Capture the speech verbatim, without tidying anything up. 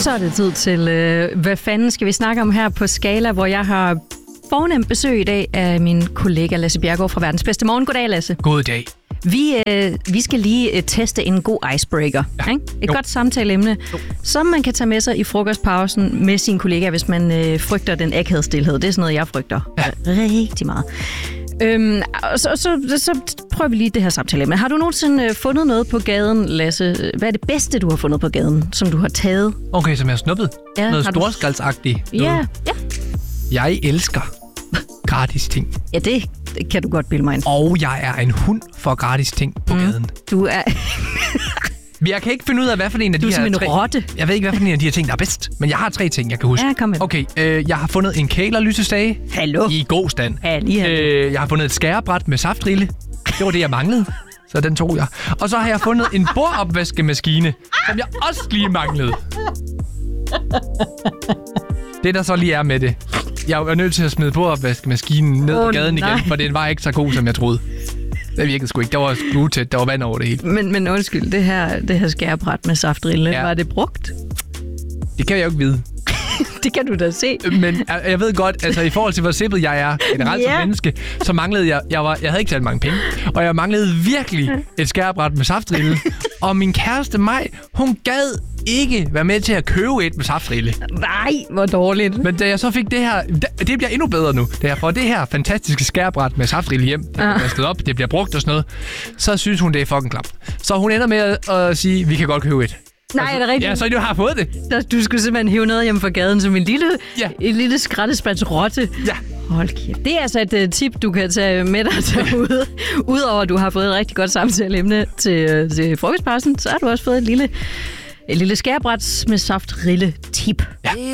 Så er det tid til, øh, hvad fanden skal vi snakke om her på Skala, hvor jeg har fornemt besøg i dag af min kollega Lasse Bjerregaard fra Verdens Bedste Morgen. Goddag, Lasse. God dag. Vi, øh, vi skal lige øh, teste en god icebreaker. Ja. Ikke? Et Jo. godt samtaleemne, jo. som man kan tage med sig i frokostpausen med sine kollegaer, hvis man øh, frygter den akavede stilhed. Det er sådan noget, jeg frygter Ja. rigtig meget. Øhm, og så, så, så prøver vi lige det her samtaleemne. Har du nogensinde øh, fundet noget på gaden, Lasse? Hvad er det bedste, du har fundet på gaden, som du har taget? Okay, som jeg har snuppet. Ja, Noget har du- storskaldsagtigt. Ja, Noget. ja. Jeg elsker gratis ting. ja det, det kan du godt bilde mig ind. Og jeg er en hund for gratis ting på mm. gaden. Du er, Men jeg kan ikke finde ud af, hvad for en af du de er her som en tre... rotte. Jeg ved ikke, hvad for en af de her ting, der er bedst. Men jeg har tre ting, jeg kan huske. Ja, kom med. Okay, øh, jeg har fundet en kælerlysestage Hallo. i god stand. Ja, lige her. Øh, jeg har fundet et skærebræt med saftrille. Det var det, jeg manglede. Så den tog jeg. Og så har jeg fundet en bordopvaskemaskine, som jeg også lige manglede. Det, der så lige er med det. Jeg var nødt til at smide bordopvaskemaskinen ned Åh, på gaden nej. igen, for den var ikke så god, som jeg troede. Det virkede sgu ikke. Der var sgu tæt. Der var vand over det hele. Men, men undskyld, det her, det her skærebræt med saftrille, ja. Ja. var det brugt? Det kan jeg jo ikke vide. Det kan du da se. Men jeg, jeg ved godt, altså i forhold til, hvor simpel jeg er generelt Ja. som menneske, så manglede jeg, jeg, var, jeg havde ikke særlig mange penge, og jeg manglede virkelig et skærebræt med saftrille. Og min kæreste Maj, hun gad ikke være med til at købe et med saftrille. Nej, hvor dårligt. Men da jeg så fik det her, det bliver endnu bedre nu, da jeg får det her fantastiske skærebræt med saftrille hjem, der Ah. bliver vasket op, det bliver brugt og sådan noget, så synes hun, det er fucking klap. Så hun ender med at, at sige, vi kan godt købe et. Nej, er det rigtigt? Ja, så du har fået det. Så du skulle simpelthen hive noget hjem fra gaden som en lille, Ja. en lille skraldespands rotte. Ja. Hold kæft. Det er altså et uh, tip, du kan tage med dig derude. Udover at du har fået et rigtig godt samtaleemne til, uh, til frokostpausen, så har du også fået et lille, et lille skærebræt med saftrille tip. Ja.